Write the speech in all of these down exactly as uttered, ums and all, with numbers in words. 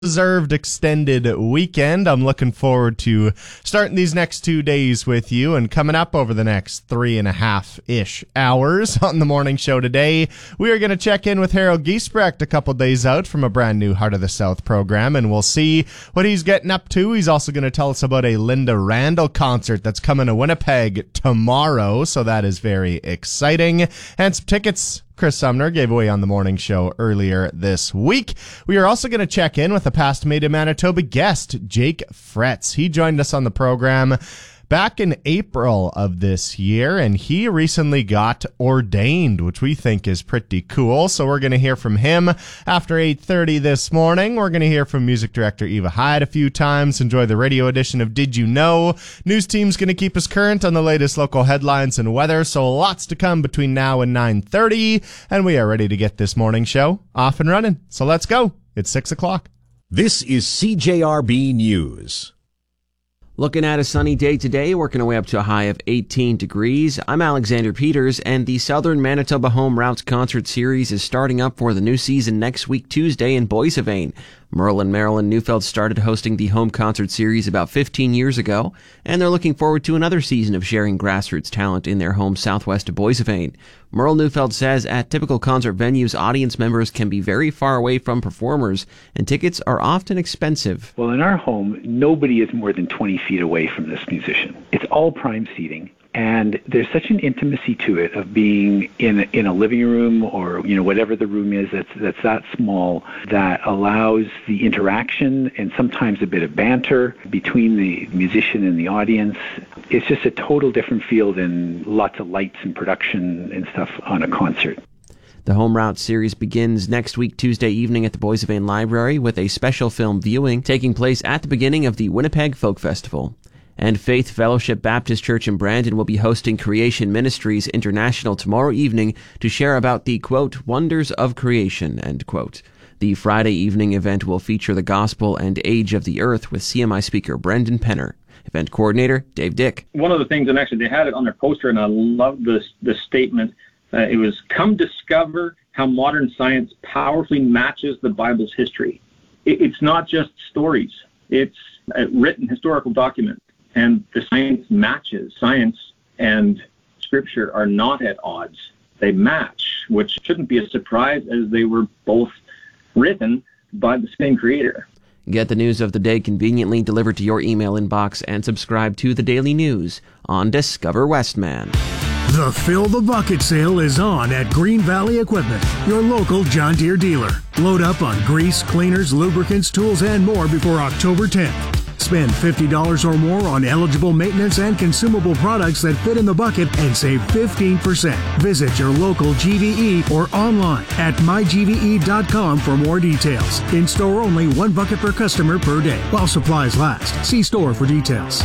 Deserved extended weekend. I'm looking forward to starting these next two days with you, and coming up over the next three and a half-ish hours on the morning show today, we are going to check in with Harold Giesbrecht a couple days out from a brand new Heart of the South program, and we'll see what he's getting up to. He's also going to tell us about a Linda Randall concert that's coming to Winnipeg tomorrow, so that is very exciting. And some tickets Chris Sumner gave away on the morning show earlier this week. We are also going to check in with a past Made in Manitoba guest, Jake Fretz. He joined us on the program back in April of this year, and he recently got ordained, which we think is pretty cool. So we're going to hear from him after eight thirty this morning. We're going to hear from music director Eva Hyde a few times. Enjoy the radio edition of Did You Know? News team's going to keep us current on the latest local headlines and weather, so lots to come between now and nine thirty, and we are ready to get this morning show off and running. So let's go. It's six o'clock. This is C J R B News. Looking at a sunny day today, working our way up to a high of eighteen degrees. I'm Alexander Peters, and the Southern Manitoba Home Routes Concert Series is starting up for the new season next week, Tuesday, in Boissevain. Merlin Marilyn Neufeld started hosting the home concert series about fifteen years ago, and they're looking forward to another season of sharing grassroots talent in their home southwest of Boissevain. Merle Neufeld says at typical concert venues, audience members can be very far away from performers, and tickets are often expensive. Well, in our home, nobody is more than twenty feet away from this musician. It's all prime seating. And there's such an intimacy to it of being in in a living room, or you know whatever the room is that's that's that small, that allows the interaction and sometimes a bit of banter between the musician and the audience. It's just a total different feel than lots of lights and production and stuff on a concert. The Home Route series begins next week, Tuesday evening at the Boissevain Library, with a special film viewing taking place at the beginning of the Winnipeg Folk Festival. And Faith Fellowship Baptist Church in Brandon will be hosting Creation Ministries International tomorrow evening to share about the, quote, wonders of creation, end quote. The Friday evening event will feature the Gospel and Age of the Earth with C M I speaker Brendan Penner. Event coordinator Dave Dick. One of the things, and actually they had it on their poster, and I love this, this statement. Uh, it was, come discover how modern science powerfully matches the Bible's history. It, it's not just stories. It's a written historical document. And the science matches. Science and Scripture are not at odds. They match, which shouldn't be a surprise, as they were both written by the same creator. Get the news of the day conveniently delivered to your email inbox, and subscribe to the Daily News on Discover Westman. The Fill the Bucket sale is on at Green Valley Equipment, your local John Deere dealer. Load up on grease, cleaners, lubricants, tools, and more before October tenth. Spend fifty dollars or more on eligible maintenance and consumable products that fit in the bucket and save fifteen percent. Visit your local G V E or online at my G V E dot com for more details. In store only, one bucket per customer per day while supplies last. See store for details.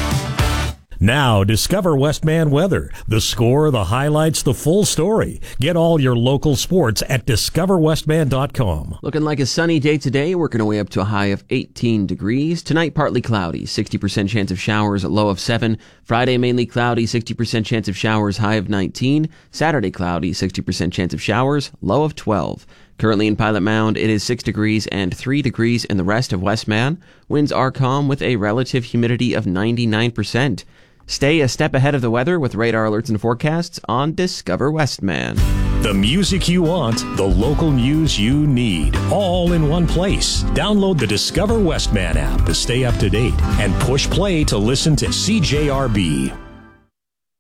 Now, Discover Westman weather. The score, the highlights, the full story. Get all your local sports at discover westman dot com. Looking like a sunny day today, working our way up to a high of eighteen degrees. Tonight, partly cloudy, sixty percent chance of showers, a low of seven. Friday, mainly cloudy, sixty percent chance of showers, high of nineteen. Saturday, cloudy, sixty percent chance of showers, low of twelve. Currently in Pilot Mound, it is six degrees and three degrees in the rest of Westman. Winds are calm with a relative humidity of ninety-nine percent. Stay a step ahead of the weather with radar alerts and forecasts on Discover Westman. The music you want, the local news you need, all in one place. Download the Discover Westman app to stay up to date and push play to listen to C J R B.